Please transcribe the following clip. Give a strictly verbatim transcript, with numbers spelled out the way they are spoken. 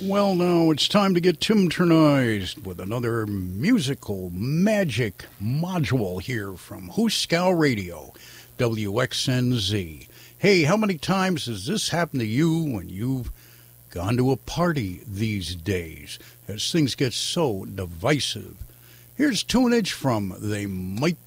Well, now it's time to get Timternized with another musical magic module here from Hooskow Radio, W X N Z. Hey, how many times has this happened to you when you've gone to a party these days, as things get so divisive? Here's tunage from They Might